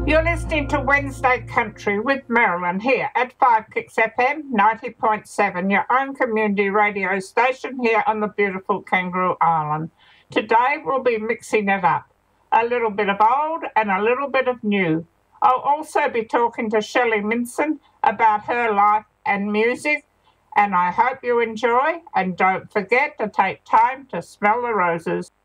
You're listening to Wednesday Country with Marilyn here at 5 Kicks FM 90.7, your own community radio station here on the beautiful Kangaroo Island. Today we'll be mixing it up, a little bit of old and a little bit of new. I'll also be talking to Shelley Minson about her life and music, and I hope you enjoy, and don't forget to take time to smell the roses.